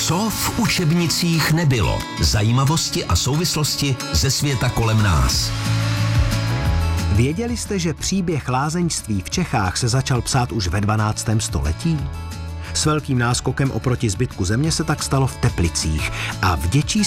Co v učebnicích nebylo? Zajímavosti a souvislosti ze světa kolem nás. Věděli jste, že příběh lázeňství v Čechách se začal psát už ve 12. století? S velkým náskokem oproti zbytku země se tak stalo v Teplicích a vděčí